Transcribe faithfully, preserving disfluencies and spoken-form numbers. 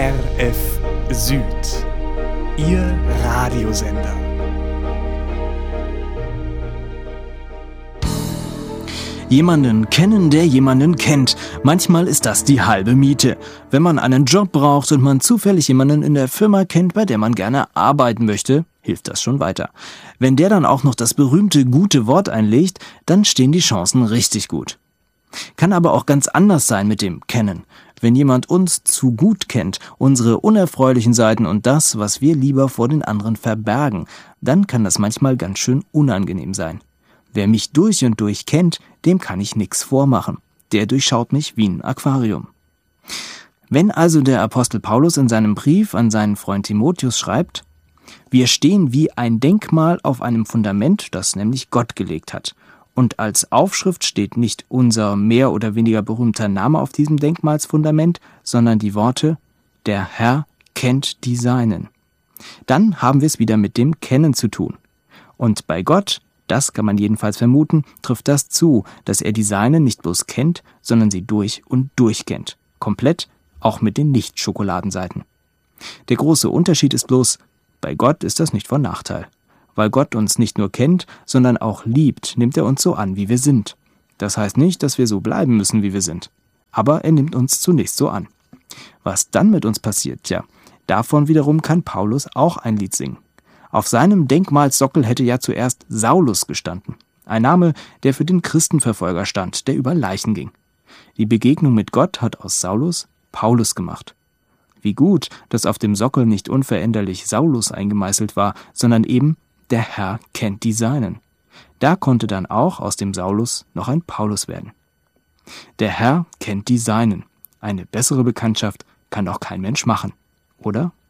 R F Süd, Ihr Radiosender. Jemanden kennen, der jemanden kennt. Manchmal ist das die halbe Miete. Wenn man einen Job braucht und man zufällig jemanden in der Firma kennt, bei der man gerne arbeiten möchte, hilft das schon weiter. Wenn der dann auch noch das berühmte gute Wort einlegt, dann stehen die Chancen richtig gut. Kann aber auch ganz anders sein mit dem Kennen. Wenn jemand uns zu gut kennt, unsere unerfreulichen Seiten und das, was wir lieber vor den anderen verbergen, dann kann das manchmal ganz schön unangenehm sein. Wer mich durch und durch kennt, dem kann ich nichts vormachen. Der durchschaut mich wie ein Aquarium. Wenn also der Apostel Paulus in seinem Brief an seinen Freund Timotheus schreibt: Wir stehen wie ein Denkmal auf einem Fundament, das nämlich Gott gelegt hat. Und als Aufschrift steht nicht unser mehr oder weniger berühmter Name auf diesem Denkmalsfundament, sondern die Worte: Der Herr kennt die Seinen. Dann haben wir es wieder mit dem Kennen zu tun. Und bei Gott, das kann man jedenfalls vermuten, trifft das zu, dass er die Seinen nicht bloß kennt, sondern sie durch und durch kennt. Komplett, auch mit den Nicht-Schokoladenseiten. Der große Unterschied ist bloß, bei Gott ist das nicht von Nachteil. Weil Gott uns nicht nur kennt, sondern auch liebt, nimmt er uns so an, wie wir sind. Das heißt nicht, dass wir so bleiben müssen, wie wir sind. Aber er nimmt uns zunächst so an. Was dann mit uns passiert, tja, davon wiederum kann Paulus auch ein Lied singen. Auf seinem Denkmalssockel hätte ja zuerst Saulus gestanden. Ein Name, der für den Christenverfolger stand, der über Leichen ging. Die Begegnung mit Gott hat aus Saulus Paulus gemacht. Wie gut, dass auf dem Sockel nicht unveränderlich Saulus eingemeißelt war, sondern eben der Herr kennt die Seinen. Da konnte dann auch aus dem Saulus noch ein Paulus werden. Der Herr kennt die Seinen. Eine bessere Bekanntschaft kann doch kein Mensch machen, oder?